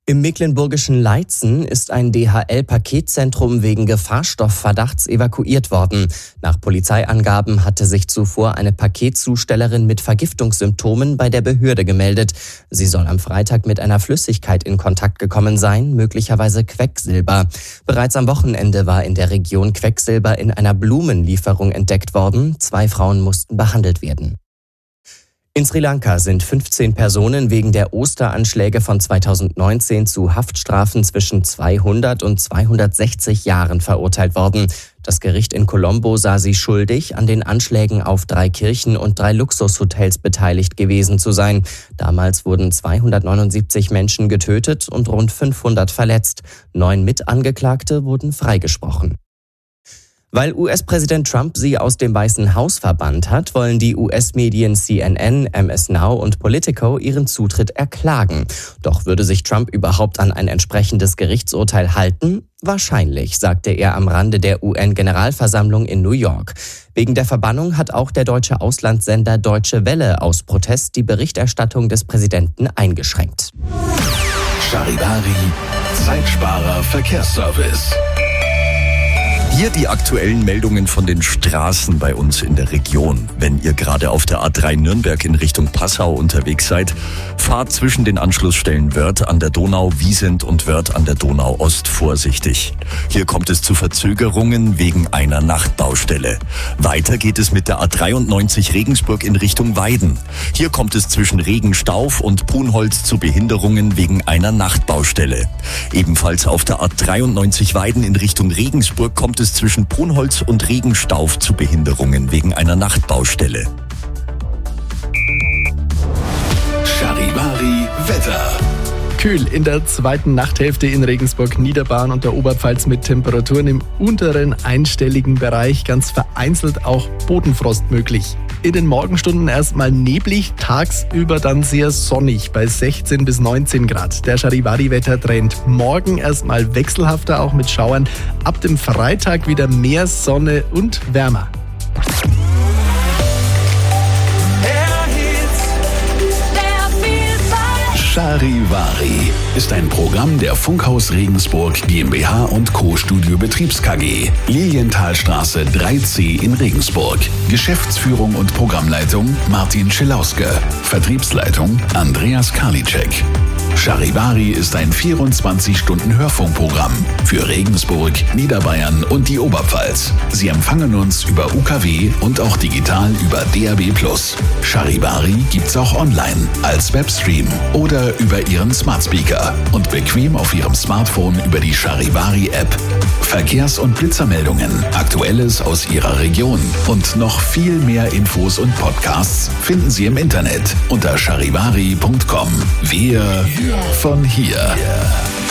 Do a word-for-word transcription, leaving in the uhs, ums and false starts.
Im mecklenburgischen Leitzen ist ein D H L-Paketzentrum wegen Gefahrstoffverdachts evakuiert worden. Nach Polizeiangaben hatte sich zuvor eine Paketzustellerin mit Vergiftungssymptomen bei der Behörde gemeldet. Sie soll am Freitag mit einer Flüssigkeit in Kontakt gekommen sein, möglicherweise Quecksilber. Bereits am Wochenende war in der Region Quecksilber in einer Blumenlieferung entdeckt worden. Zwei Frauen mussten behandelt werden. In Sri Lanka sind fünfzehn Personen wegen der Osteranschläge von zweitausendneunzehn zu Haftstrafen zwischen zweihundert und zweihundertsechzig Jahren verurteilt worden. Das Gericht in Colombo sah sie schuldig, an den Anschlägen auf drei Kirchen und drei Luxushotels beteiligt gewesen zu sein. Damals wurden zweihundertneunundsiebzig Menschen getötet und rund fünfhundert verletzt. Neun Mitangeklagte wurden freigesprochen. Weil U S-Präsident Trump sie aus dem Weißen Haus verbannt hat, wollen die U S-Medien C N N, M S Now und Politico ihren Zutritt erklagen. Doch würde sich Trump überhaupt an ein entsprechendes Gerichtsurteil halten? Wahrscheinlich, sagte er am Rande der U N-Generalversammlung in New York. Wegen der Verbannung hat auch der deutsche Auslandssender Deutsche Welle aus Protest die Berichterstattung des Präsidenten eingeschränkt. Charivari, Zeitsparer Verkehrsservice. Hier die aktuellen Meldungen von den Straßen bei uns in der Region. Wenn ihr gerade auf der A drei Nürnberg in Richtung Passau unterwegs seid, fahrt zwischen den Anschlussstellen Wörth an der Donau, Wiesent und Wörth an der Donau Ost vorsichtig. Hier kommt es zu Verzögerungen wegen einer Nachtbaustelle. Weiter geht es mit der A dreiundneunzig Regensburg in Richtung Weiden. Hier kommt es zwischen Regenstauf und Punholz zu Behinderungen wegen einer Nachtbaustelle. Ebenfalls auf der A dreiundneunzig Weiden in Richtung Regensburg kommt es zwischen Punholz und Regenstauf zu Behinderungen wegen einer Nachtbaustelle. Charivari Wetter. Kühl in der zweiten Nachthälfte in Regensburg, Niederbayern und der Oberpfalz mit Temperaturen im unteren einstelligen Bereich, ganz vereinzelt auch Bodenfrost möglich. In den Morgenstunden erstmal neblig, tagsüber dann sehr sonnig bei sechzehn bis neunzehn Grad. Der Charivari-Wettertrend morgen erstmal wechselhafter, auch mit Schauern. Ab dem Freitag wieder mehr Sonne und wärmer. Charivari ist ein Programm der Funkhaus Regensburg GmbH und Co. Studio Betriebs K G. Lilienthalstraße drei C in Regensburg. Geschäftsführung und Programmleitung Martin Schilauske. Vertriebsleitung Andreas Karliczek. Charivari ist ein vierundzwanzig-Stunden-Hörfunkprogramm für Regensburg, Niederbayern und die Oberpfalz. Sie empfangen uns über U K W und auch digital über D A B plus. Charivari gibt's auch online als Webstream oder über Ihren Smart Speaker und bequem auf Ihrem Smartphone über die Charivari-App. Verkehrs- und Blitzermeldungen, Aktuelles aus Ihrer Region und noch viel mehr Infos und Podcasts finden Sie im Internet unter charivari punkt com. Wir von hier.